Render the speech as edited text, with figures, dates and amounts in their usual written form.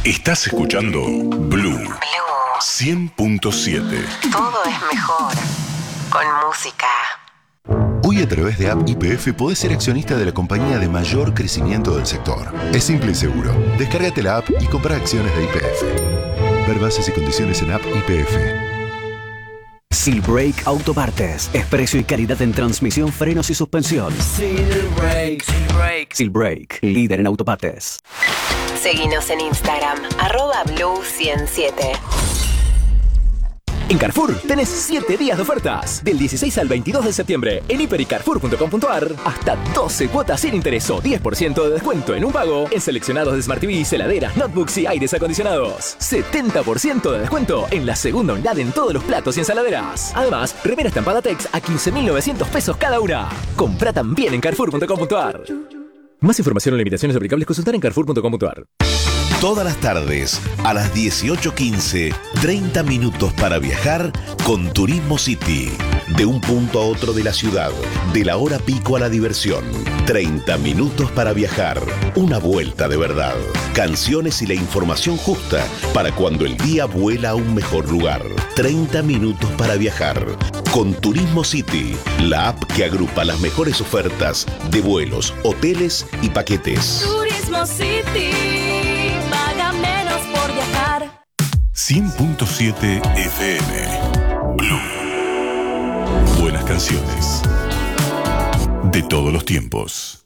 Estás escuchando Blue 100.7. Todo es mejor con música. Hoy a través de App YPF podés ser accionista de la compañía de mayor crecimiento del sector. Es simple y seguro. Descárgate la app y compra acciones de YPF. Ver bases y condiciones en App YPF. Silbrake Autopartes. Es precio y calidad en transmisión, frenos y suspensión. Silbrake, líder en autopartes. Seguinos en Instagram, @blue107. En Carrefour tenés 7 días de ofertas. Del 16 al 22 de septiembre en hiper-y-carrefour.com.ar hasta 12 cuotas sin interés o 10% de descuento en un pago en seleccionados de Smart TVs, heladeras, notebooks y aires acondicionados. 70% de descuento en la segunda unidad en todos los platos y ensaladeras. Además, remera estampada Tex a 15.900 pesos cada una. Compra también en carrefour.com.ar. Más información o limitaciones aplicables consultar en carrefour.com.ar. Todas las tardes, a las 18:15, 30 minutos para viajar con Turismo City. De un punto a otro de la ciudad, de la hora pico a la diversión. 30 minutos para viajar. Una vuelta de verdad. Canciones y la información justa para cuando el día vuela a un mejor lugar. 30 minutos para viajar. Con Turismo City, la app que agrupa las mejores ofertas de vuelos, hoteles y paquetes. Turismo City, paga menos por viajar. 100.7 FM. Blue. Buenas canciones. De todos los tiempos.